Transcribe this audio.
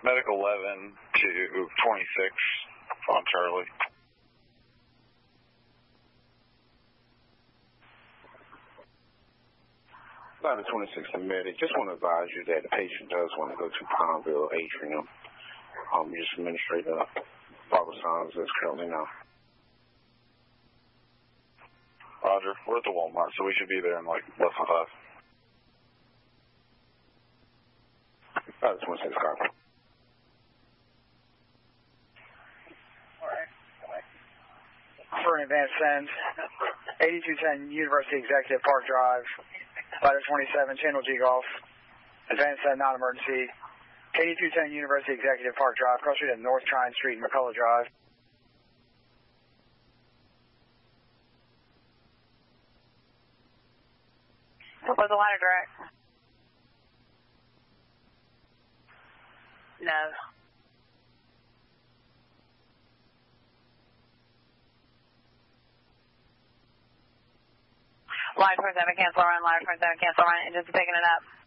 Medical 11 to 26 on Charlie. Ladder 26 to Medic. Just want to advise you that the patient does want to go to Palmville Atrium. Just administrator vital signs as currently now. Roger. We're at the Walmart, so we should be there in like less than 5. Ladder 26, copy. For an advance send, 8210 University Executive Park Drive, ladder 27, Channel G Golf, advance send, non-emergency, 8210 University Executive Park Drive, cross street at North Trine Street, McCullough Drive. Was the ladder direct? No. Line 27, cancel run, line 27, cancel run, engines picking it up.